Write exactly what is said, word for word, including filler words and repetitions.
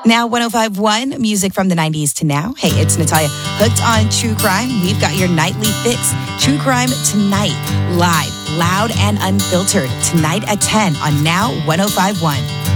Now one oh five point one, music from the nineties to now. Hey, it's Natalia. Hooked on True Crime. We've got your nightly fix. True Crime Tonight. Live, loud, and unfiltered. Tonight at ten on Now one oh five point one.